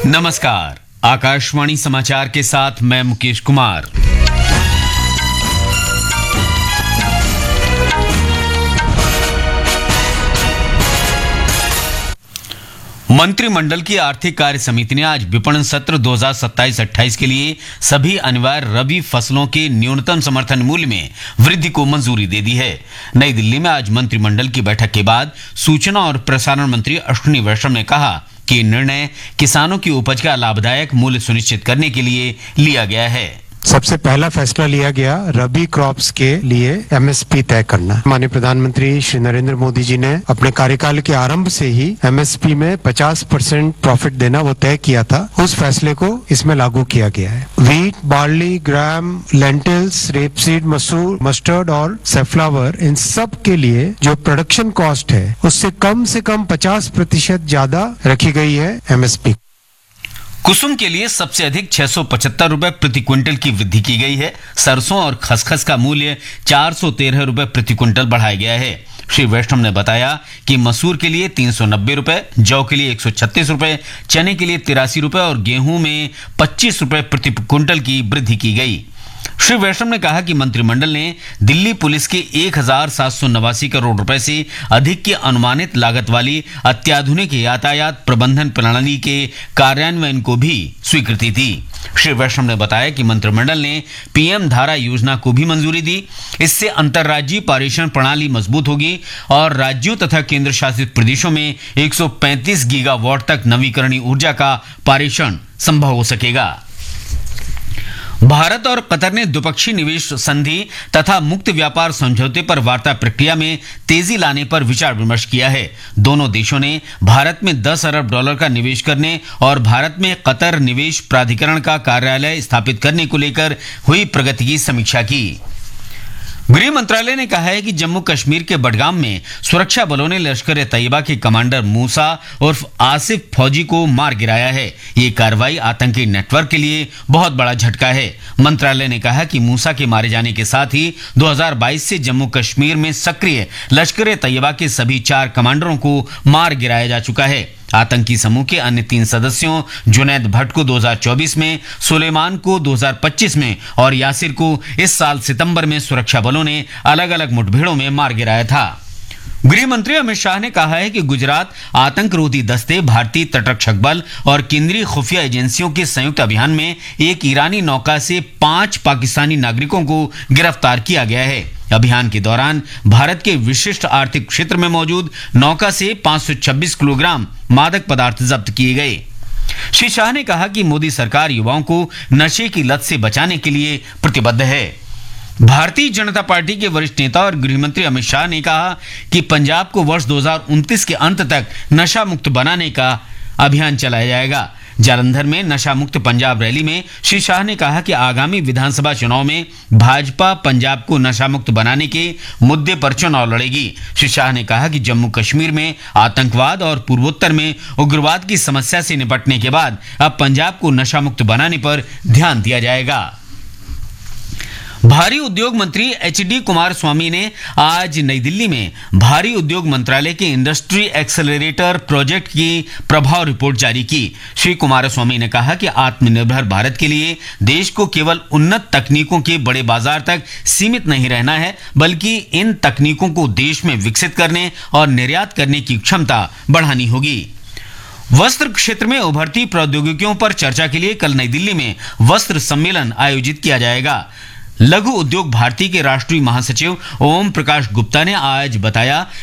नमस्कार, आकाशवाणी समाचार के साथ मैं मुकेश कुमार। मंत्रिमंडल की आर्थिक कार्य समिति ने आज विपणन सत्र 2027-28 के लिए सभी अनिवार्य रबी फसलों के न्यूनतम समर्थन मूल्य में वृद्धि को मंजूरी दे दी है। नई दिल्ली में आज मंत्रिमंडल की बैठक के बाद सूचना और प्रसारण मंत्री अश्विनी वैष्णव ने कहा कि निर्णय किसानों की उपज का लाभदायक मूल्य सुनिश्चित करने के लिए लिया गया है। सबसे पहला फैसला लिया गया रबी क्रॉप्स के लिए एमएसपी तय करना। माननीय प्रधानमंत्री श्री नरेंद्र मोदी जी ने अपने कार्यकाल के आरंभ से ही एमएसपी में 50% प्रॉफिट देना वो तय किया था। उस फैसले को इसमें लागू किया गया है। व्हीट, बार्ली, ग्राम, लेंटिल्स, रेपसीड, मसूर, मस्टर्ड और सेफ्लावर, इन सब के लिए जो प्रोडक्शन कॉस्ट है उससे कम से कम 50% ज्यादा रखी गई है एमएसपी। कुसुम के लिए सबसे अधिक 675 रुपए प्रति क्विंटल की वृद्धि की गई है। सरसों और खसखस का मूल्य 413 रुपए प्रति क्विंटल बढ़ाया गया है। श्री वैष्णव ने बताया कि मसूर के लिए 390 रुपए, जौ के लिए 136 रुपए, चने के लिए 83 रुपए और गेहूं में 25 रुपए प्रति क्विंटल की वृद्धि की गई। श्री वैष्णव ने कहा कि मंत्रिमंडल ने दिल्ली पुलिस के 1789 करोड़ रुपए से अधिक की अनुमानित लागत वाली अत्याधुनिक यातायात प्रबंधन प्रणाली के कार्यान्वयन को भी स्वीकृति दी। श्री वैष्णव ने बताया कि मंत्रिमंडल ने पीएम धारा योजना को भी मंजूरी दी। इससे अंतर्राज्यीय पारेषण प्रणाली मजबूत होगी और राज्यों तथा केंद्र शासित प्रदेशों में 135 गीगावाट तक नवीकरणीय ऊर्जा का पारेषण संभव हो सकेगा। भारत और कतर ने द्विपक्षीय निवेश संधि तथा मुक्त व्यापार समझौते पर वार्ता प्रक्रिया में तेजी लाने पर विचार विमर्श किया है। दोनों देशों ने भारत में $10 अरब का निवेश करने और भारत में कतर निवेश प्राधिकरण का कार्यालय स्थापित करने को लेकर हुई प्रगति की समीक्षा की। गृह मंत्रालय ने कहा है कि जम्मू कश्मीर के बडगाम में सुरक्षा बलों ने लश्कर तैयबा के कमांडर मूसा उर्फ आसिफ फौजी को मार गिराया है। ये कार्रवाई आतंकी नेटवर्क के लिए बहुत बड़ा झटका है। मंत्रालय ने कहा कि मूसा के मारे जाने के साथ ही 2022 से जम्मू कश्मीर में सक्रिय लश्कर तैयबा के सभी 4 कमांडरों को मार गिराया जा चुका है। आतंकी समूह के अन्य 3 सदस्यों जुनैद भट्ट को 2024 में, सुलेमान को 2025 में और यासिर को इस साल सितंबर में सुरक्षा बलों ने अलग अलग मुठभेड़ों में मार गिराया था। गृह मंत्री अमित शाह ने कहा है कि गुजरात आतंकरोधी दस्ते, भारतीय तटरक्षक बल और केंद्रीय खुफिया एजेंसियों के संयुक्त अभियान में एक ईरानी नौका से 5 पाकिस्तानी नागरिकों को गिरफ्तार किया गया है। अभियान के दौरान भारत के विशिष्ट आर्थिक क्षेत्र में मौजूद नौका से 526 किलोग्राम मादक पदार्थ जब्त किए गए। श्री शाह ने कहा कि मोदी सरकार युवाओं को नशे की लत से बचाने के लिए प्रतिबद्ध है। भारतीय जनता पार्टी के वरिष्ठ नेता और गृह मंत्री अमित शाह ने कहा कि पंजाब को वर्ष 2029 के अंत तक नशा मुक्त बनाने का अभियान चलाया जाएगा। जालंधर में नशा मुक्त पंजाब रैली में श्री शाह ने कहा कि आगामी विधानसभा चुनाव में भाजपा पंजाब को नशा मुक्त बनाने के मुद्दे पर चुनाव लड़ेगी। श्री शाह ने कहा कि जम्मू कश्मीर में आतंकवाद और पूर्वोत्तर में उग्रवाद की समस्या से निपटने के बाद अब पंजाब को नशा मुक्त बनाने पर ध्यान दिया जाएगा। भारी उद्योग मंत्री एचडी कुमारस्वामी ने आज नई दिल्ली में भारी उद्योग मंत्रालय के इंडस्ट्री एक्सेलरेटर प्रोजेक्ट की प्रभाव रिपोर्ट जारी की। श्री कुमारस्वामी ने कहा कि आत्मनिर्भर भारत के लिए देश को केवल उन्नत तकनीकों के बड़े बाजार तक सीमित नहीं रहना है, बल्कि इन तकनीकों को देश में विकसित करने और निर्यात करने की क्षमता बढ़ानी होगी। वस्त्र क्षेत्र में उभरती प्रौद्योगिकियों पर चर्चा के लिए कल नई दिल्ली में वस्त्र सम्मेलन आयोजित किया जाएगा। लघु उद्योग भारती के राष्ट्रीय महासचिव ओम प्रकाश गुप्ता ने आज बताया